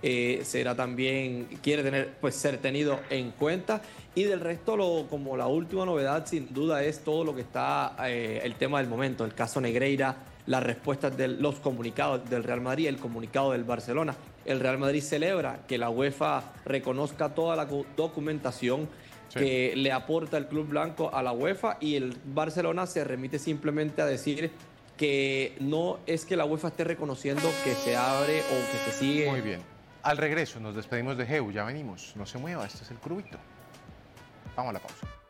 será también, quiere tener, pues, ser tenido en cuenta. Y del resto, como la última novedad, sin duda, es todo lo que está, el tema del momento, el caso Negreira, las respuestas de los comunicados del Real Madrid, el comunicado del Barcelona. El Real Madrid celebra que la UEFA reconozca toda la documentación que le aporta el Club Blanco a la UEFA, y el Barcelona se remite simplemente a decir que no es que la UEFA esté reconociendo que se abre o que se sigue. Muy bien. Al regreso nos despedimos de Geu, ya venimos. No se mueva, este es el Crubito. Vamos a la pausa.